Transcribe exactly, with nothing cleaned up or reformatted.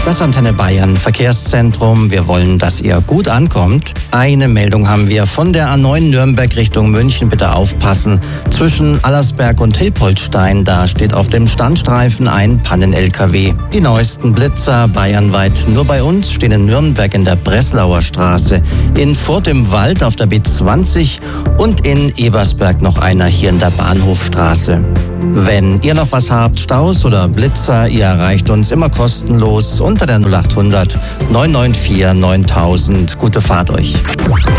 Das Antenne Bayern Verkehrszentrum. Wir wollen, dass ihr gut ankommt. Eine Meldung haben wir von der A neun Nürnberg Richtung München. Bitte aufpassen. Zwischen Allersberg und Hilpoltstein, da steht auf dem Standstreifen ein Pannen-L K W. Die neuesten Blitzer bayernweit nur bei uns stehen in Nürnberg in der Breslauer Straße, in Furt im Wald auf der B zwanzig und in Ebersberg noch einer hier in der Bahnhofstraße. Wenn ihr noch was habt, Staus oder Blitzer, ihr erreicht uns immer kostenlos unter der null acht hundert neun neun vier neuntausend. Gute Fahrt euch.